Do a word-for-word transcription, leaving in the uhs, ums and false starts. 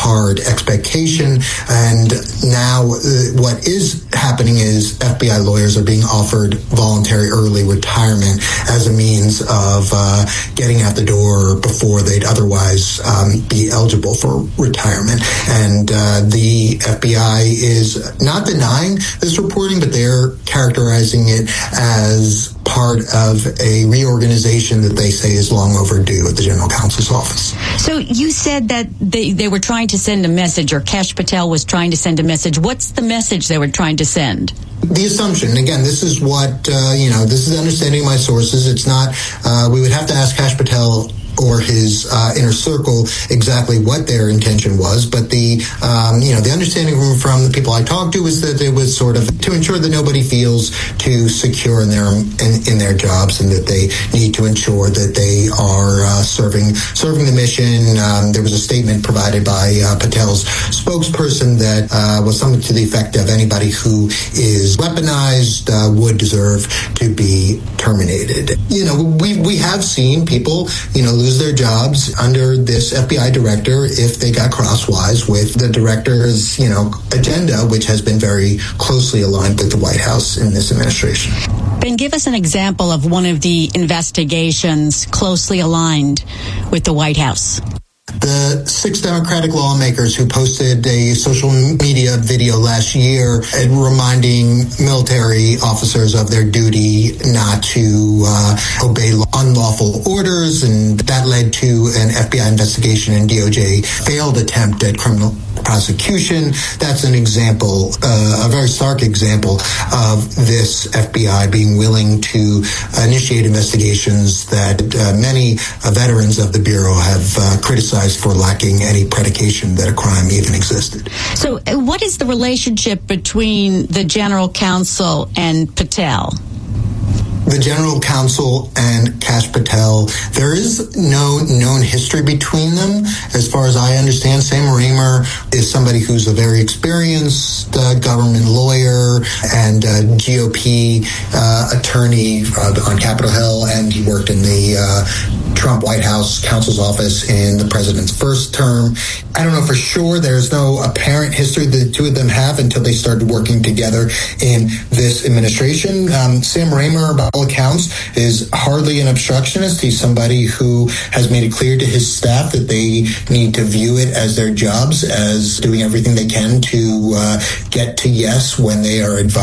hard expectation. And now uh, what is happening is F B I lawyers are being offered voluntary early retirement as a means of uh, getting out the door before they'd otherwise um, be eligible for retirement. And uh, the F B I is not denying this reporting, but they're characterizing it as part of a reorganization that they say is long overdue at the General Counsel's office. So you said that they, they were trying to send a message, or Kash Patel was trying to send a message. What's the message they were trying to send? The assumption, again, this is what, uh, you know, this is the understanding of my sources. It's not, uh, we would have to ask Kash Patel or his uh, inner circle exactly what their intention was, but the um, you know the understanding from the people I talked to was that it was sort of to ensure that nobody feels too secure in their in, in their jobs, and that they need to ensure that they are uh, serving serving the mission. Um, there was a statement provided by uh, Patel's spokesperson that uh, was something to the effect of anybody who is weaponized uh, would deserve to be terminated. You know, we we have seen people, you know, lose their jobs under this F B I director if they got crosswise with the director's, you know, agenda, which has been very closely aligned with the White House in this administration. Ben, give us an example of one of the investigations closely aligned with the White House. The six Democratic lawmakers who posted a social media video last year reminding military officers of their duty not to uh, obey unlawful orders, and that led to an F B I investigation and D O J failed attempt at criminal prosecution. That's an example, uh, a very stark example of this F B I being willing to initiate investigations that uh, many uh, veterans of the Bureau have uh, criticized for lacking any predication that a crime even existed. So uh, what is the relationship between the General Counsel and Patel? The General Counsel and Kash Patel, there is no known history between them. As far as I understand, Sam Raymer is somebody who's a very experienced uh, government lawyer and uh, G O P uh, attorney uh, on Capitol Hill, and he worked in the uh, Trump White House counsel's office in the president's first term. I don't know for sure. There's no apparent history that the two of them have until they started working together in this administration. Um, Sam Raymer, by all accounts, is hardly an obstructionist. He's somebody who has made it clear to his staff that they need to view it as their jobs, as doing everything they can to uh, get to yes when they are advised